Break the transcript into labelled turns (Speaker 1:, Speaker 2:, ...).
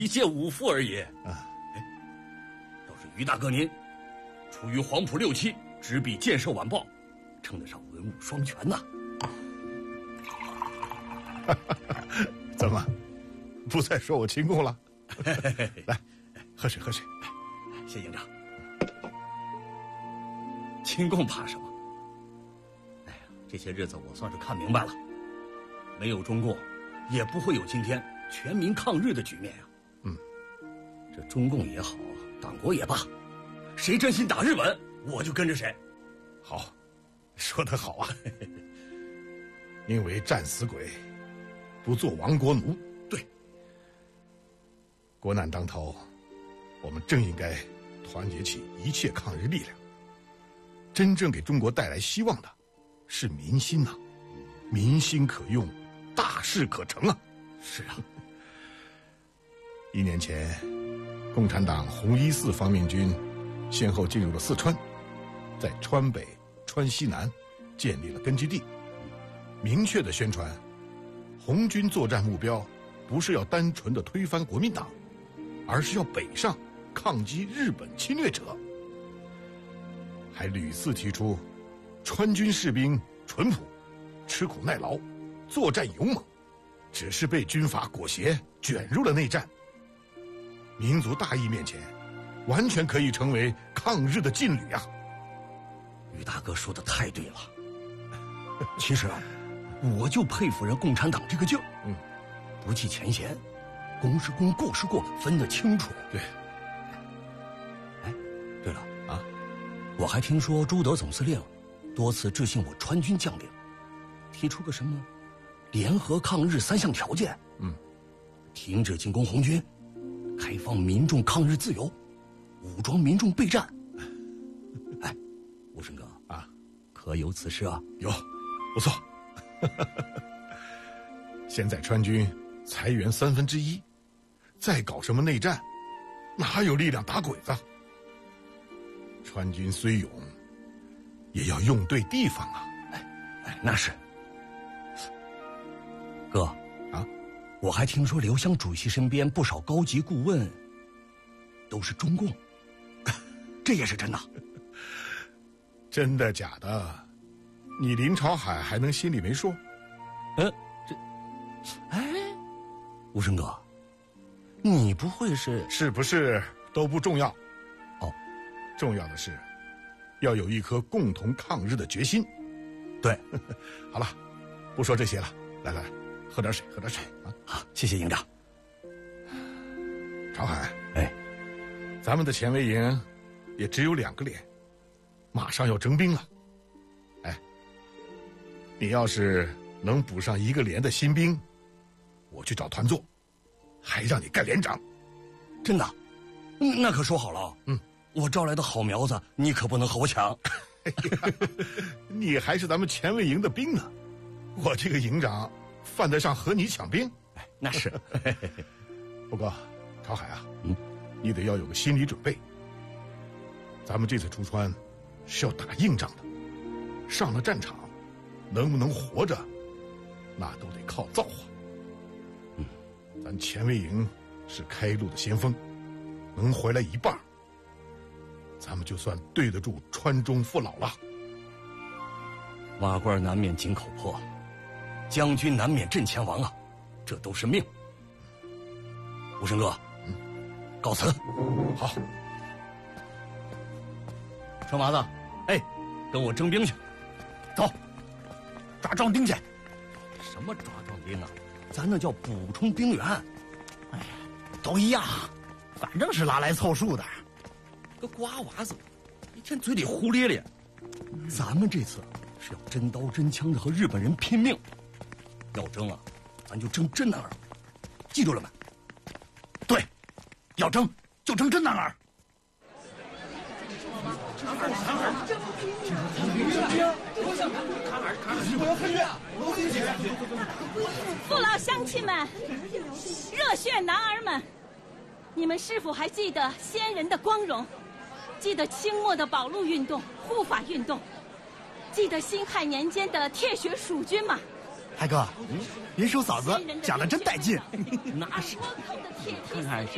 Speaker 1: 一介武夫而已。要是于大哥您出于黄埔6期，执笔建设晚报，称得上文武双全呐。
Speaker 2: 怎么，不再说我清供了？来，喝水喝水。
Speaker 1: 谢营长。清供怕什么？哎呀，这些日子我算是看明白了，没有中共，也不会有今天全民抗日的局面呀。这中共也好，党国也罢，谁真心打日本，我就跟着谁。
Speaker 2: 好，说得好啊！宁为战死鬼，不做亡国奴。
Speaker 1: 对，
Speaker 2: 国难当头，我们正应该团结起一切抗日力量。真正给中国带来希望的，是民心呐！民心可用，大事可成啊！
Speaker 1: 是啊。
Speaker 2: 1年前，共产党红一4方面军先后进入了四川，在川北、川西南建立了根据地，明确地宣传，红军作战目标不是要单纯的推翻国民党，而是要北上抗击日本侵略者。还屡次提出，川军士兵淳朴、吃苦耐劳、作战勇猛，只是被军阀裹挟卷入了内战。民族大义面前，完全可以成为抗日的劲旅啊！
Speaker 1: 于大哥说的太对了。其实啊，我就佩服人共产党这个劲儿。不计前嫌，公是公，过是过，分得清楚。
Speaker 2: 对。
Speaker 1: 哎，对了啊，我还听说朱德总司令多次致信我川军将领，提出个什么联合抗日3项条件。停止进攻红军，开放民众抗日自由，武装民众备战。哎，吴生哥
Speaker 2: 啊，
Speaker 1: 可有此事啊？
Speaker 2: 有，不错。现在川军裁员1/3，再搞什么内战，哪有力量打鬼子？川军虽勇，也要用对地方啊！
Speaker 1: 那是。哥啊，我还听说刘湘主席身边不少高级顾问都是中共，这也是真的？
Speaker 2: 真的假的？你林朝海还能心里没数？
Speaker 1: 吴生哥，你不会
Speaker 2: 是不是都不重要？
Speaker 1: 哦，
Speaker 2: 重要的是要有一颗共同抗日的决心。
Speaker 1: 对。
Speaker 2: 好了，不说这些了，来，喝点水啊！
Speaker 1: 好，谢谢营长。
Speaker 2: 朝海，
Speaker 1: 哎，
Speaker 2: 咱们的前卫营也只有2个连，马上要征兵了。哎，你要是能补上1个连的新兵，我去找团座，还让你干连长。
Speaker 1: 真的？那可说好了。我招来的好苗子，你可不能和我抢。
Speaker 2: 你还是咱们前卫营的兵呢，我这个营长犯得上和你抢兵？
Speaker 1: 那是。
Speaker 2: 不过朝海啊，你得要有个心理准备。咱们这次出川是要打硬仗的，上了战场能不能活着，那都得靠造化。咱前卫营是开路的先锋，能回来一半，咱们就算对得住川中父老了。
Speaker 1: 瓦罐难免井口破，将军难免阵前亡啊，这都是命。吴生哥，告辞。
Speaker 2: 好。
Speaker 1: 双麻子，哎，跟我征兵去。走，抓壮丁去。什么抓壮丁啊？咱那叫补充兵员。
Speaker 3: 哎呀，都一样，反正是拉来凑数的。
Speaker 1: 个瓜娃子，一天嘴里胡咧咧。咱们这次是要真刀真枪的和日本人拼命，要争啊，咱就争真男儿，记住了没？
Speaker 3: 对，要争就争真男儿。
Speaker 4: 父老乡亲们，热血男儿们，你们是否还记得先人的光荣？记得清末的保路运动、护法运动？记得辛亥年间的铁血蜀军吗？
Speaker 3: 海哥，云叔嫂子讲的真带劲。
Speaker 1: 那是。看看是。